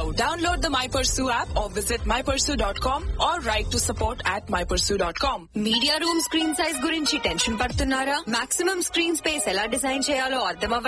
Download the MyPursue app or visit mypursue.com or write to support@mypursue.com. Media room screen size గురించి tension పడుతున్నారా? Maximum screen space ఎలా design చేయాలో అర్థం